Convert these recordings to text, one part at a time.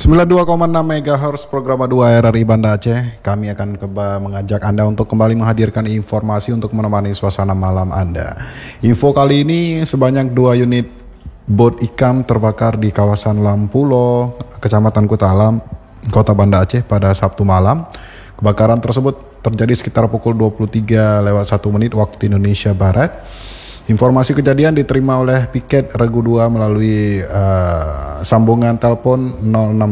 92,6 MHz program 2 RRI Banda Aceh. Kami akan mengajak Anda untuk kembali menghadirkan informasi untuk menemani suasana malam Anda. Info kali ini sebanyak 2 unit bot ikam terbakar di kawasan Lampulo, Kecamatan Kuta Alam, Kota Banda Aceh pada Sabtu malam. Kebakaran tersebut terjadi sekitar pukul 23:01 waktu Indonesia Barat. Informasi kejadian diterima oleh Piket Regu 2 melalui sambungan telepon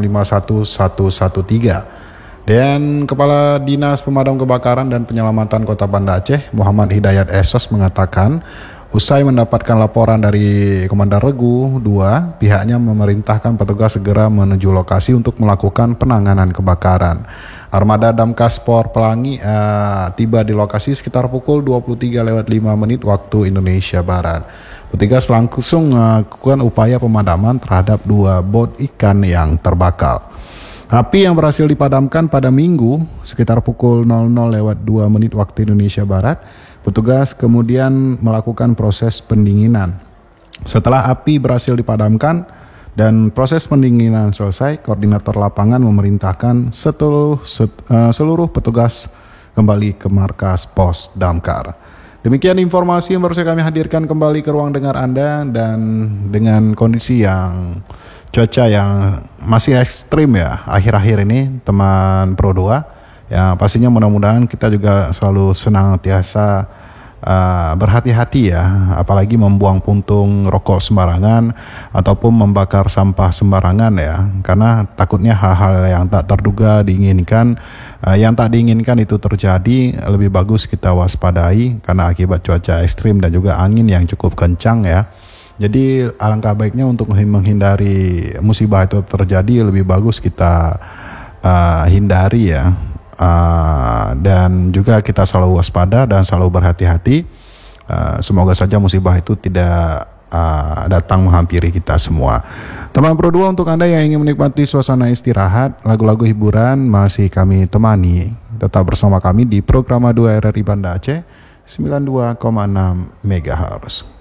0651113. Dan Kepala Dinas Pemadam Kebakaran dan Penyelamatan Kota Banda Aceh, Muhammad Hidayat Esos mengatakan, usai mendapatkan laporan dari Komandan Regu 2, pihaknya memerintahkan petugas segera menuju lokasi untuk melakukan penanganan kebakaran. Armada Damkas Por Pelangi tiba di lokasi sekitar pukul 23:05 waktu Indonesia Barat. Petugas langsung melakukan upaya pemadaman terhadap 2 bot ikan yang terbakar. Api yang berhasil dipadamkan pada Minggu sekitar pukul 00:02 waktu Indonesia Barat. Petugas kemudian melakukan proses pendinginan. Setelah api berhasil dipadamkan dan proses pendinginan selesai, koordinator lapangan memerintahkan seluruh petugas kembali ke markas pos damkar. Demikian informasi yang baru kami hadirkan kembali ke ruang dengar Anda, dan dengan kondisi yang cuaca yang masih ekstrim ya akhir-akhir ini teman Pro 2, ya pastinya mudah-mudahan kita juga selalu senantiasa berhati-hati ya, apalagi membuang puntung rokok sembarangan ataupun membakar sampah sembarangan ya, karena takutnya hal-hal yang tak terduga diinginkan, yang tak diinginkan itu terjadi. Lebih bagus kita waspadai karena akibat cuaca ekstrim dan juga angin yang cukup kencang ya. Jadi alangkah baiknya untuk menghindari musibah itu terjadi, lebih bagus kita hindari ya. Dan juga kita selalu waspada dan selalu berhati-hati. Semoga saja musibah itu tidak datang menghampiri kita semua. Teman Pro 2, untuk Anda yang ingin menikmati suasana istirahat, lagu-lagu hiburan masih kami temani. Tetap bersama kami di program 2 RRI Banda Aceh 92,6 MHz.